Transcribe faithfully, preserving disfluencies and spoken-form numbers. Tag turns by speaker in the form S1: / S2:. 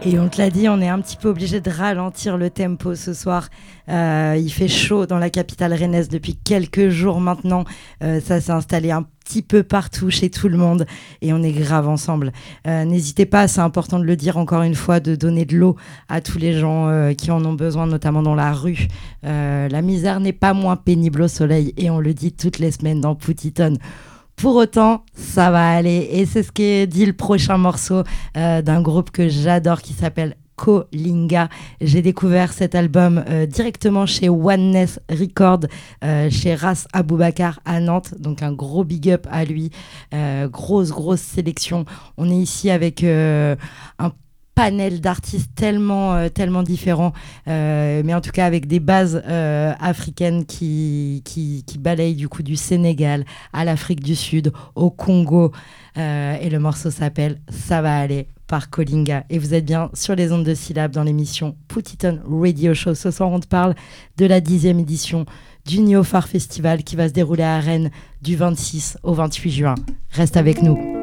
S1: Et on te l'a dit, on est un petit peu obligé de ralentir le tempo ce soir. Euh, il fait chaud dans la capitale rennaise depuis quelques jours maintenant. Euh, ça s'est installé un petit peu partout chez tout le monde et on est grave ensemble. Euh, n'hésitez pas, c'est important de le dire encore une fois, de donner de l'eau à tous les gens euh, qui en ont besoin, notamment dans la rue. Euh, la misère n'est pas moins pénible au soleil et on le dit toutes les semaines dans Poutiton. Pour autant, ça va aller. Et c'est ce qu'est dit le prochain morceau euh, d'un groupe que j'adore qui s'appelle Colinga. J'ai découvert cet album euh, directement chez Oneness Records, euh, chez Ras Aboubakar à Nantes. Donc un gros big up à lui. Euh, grosse, grosse sélection. On est ici avec euh, un panel d'artistes tellement, euh, tellement différents, euh, mais en tout cas avec des bases euh, africaines qui, qui, qui balayent du coup du Sénégal à l'Afrique du Sud, au Congo. Euh, et le morceau s'appelle « Ça va aller » par Colinga. Et vous êtes bien sur les ondes de Syllab dans l'émission Poutiton Radio Show. Ce soir, on te parle de la dixième édition du Néophare Festival qui va se dérouler à Rennes du vingt-six au vingt-huit juin. Reste avec nous.